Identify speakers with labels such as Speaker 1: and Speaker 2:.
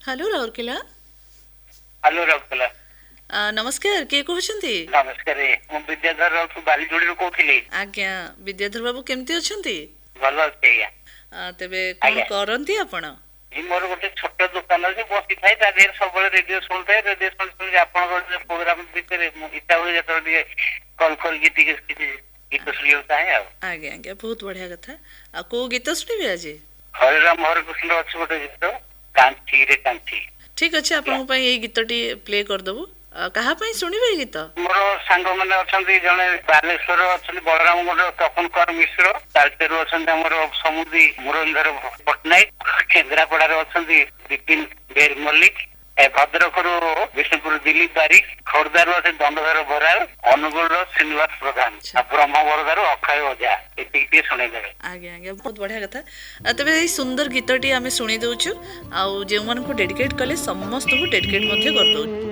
Speaker 1: Hello Rourkela.
Speaker 2: Hello Rourkela.
Speaker 1: नमस्कार, किए कहउछंती?
Speaker 2: नमस्कार, ମୁଁ ବିଦ୍ୟାଧର ରାଉତ ବାଲିଯୋଡିରୁ କହୁଥିଲି।
Speaker 1: आज्ञा विद्याधर बाबू केमती अछंती?
Speaker 2: ଭଲ ଅଛି ଆଜ୍ଞା।
Speaker 1: ତେବେ କଣ କରନ୍ତି ଆପଣ?
Speaker 2: ମୋର ଗୋଟେ ଛୋଟ ଦୋକାନ ଅଛି, ବସିଥାଏ ତା ଦେହରେ ସବୁବେଳେ ରେଡିଓ ଶୁଣୁଥାଏ। ରେଡିଓ ଶୁଣି ଆପଣଙ୍କ ପ୍ରୋଗ୍ରାମ ଭିତରେ ମୁଁ ଇଚ୍ଛା ହୁଏ ଯେତେବେଳେ ଟିକେ କଲ୍ କରିକି ଟିକେ କିଛି ଗୀତ ଶୁଣିବାକୁ ଚାହେଁ ଆଉ।
Speaker 1: ଆଜ୍ଞା ଆଜ୍ଞା, ବହୁତ ବଢିଆ କଥା। ଆଉ କୋଉ ଗୀତ ଶୁଣିବେ ଆଜି?
Speaker 2: ହରେରାମ ହରେକୃଷ୍ଣ ଅଛି ଗୋଟେ ଗୀତ, କାନ୍ଥିରେ କାନ୍ଥି।
Speaker 1: ଠିକ ଅଛି, ଆପଣଙ୍କ ପାଇଁ ଏଇ ଗୀତଟି ପ୍ଲେ କରିଦବୁ। କାହା ପାଇଁ ଶୁଣିବେ ଏଇ ଗୀତ?
Speaker 2: ମୋର ସାଙ୍ଗମାନେ ଅଛନ୍ତି, ଜଣେ ବାଲେଶ୍ୱର ଅଛନ୍ତି ବଳରାମ ଗୁଣ୍ଡ ତପନ ମିଶ୍ର, ତାଳଚେରୁ ଅଛନ୍ତି ଆମର ସମୁଦ୍ରୀ ମୁରଲୀଧର ପଟ୍ଟନାୟକ, କେନ୍ଦ୍ରାପଡାରେ ଅଛନ୍ତି ବିପିନ ବେର ମଲ୍ଲିକ, ଭଦ୍ରକରୁ ବିଷ୍ଣୁପୁର ଦିଲ୍ଲୀପ ବାରିକ, ଖୋର୍ଦ୍ଧାରୁ ଅଛି ଦଣ୍ଡଧର ବରାଳ, ଅନୁଗୁଳର ଶ୍ରୀନିବାସ ପ୍ରଧାନ, ଆଉ ବ୍ରହ୍ମବରଦାରୁ ଅକ୍ଷୟ ଓଝା। ଏତିକି ଟିକେ ଶୁଣେଇଦେବେ।
Speaker 1: ଆଜ୍ଞା ଆଜ୍ଞା, ବହୁତ ବଢିଆ କଥା। ତେବେ ଏଇ ସୁନ୍ଦର ଗୀତଟି ଆମେ ଶୁଣି ଦଉଛୁ, ଆଉ ଯେଉଁମାନଙ୍କୁ ଡେଡିକେଟ କଲେ ସମସ୍ତଙ୍କୁ ଡେଡିକେଟ ମଧ୍ୟ କରିଦଉଛୁ।